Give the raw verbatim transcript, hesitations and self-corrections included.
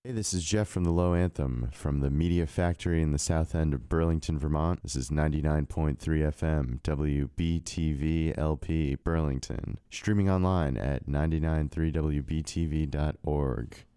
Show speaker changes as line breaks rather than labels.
Hey, this is Jeff from the Low Anthem from the Media Factory in the south end of Burlington, Vermont. This is ninety-nine point three F M, W B T V L P, Burlington. Streaming online at nine nine three W B T V dot org.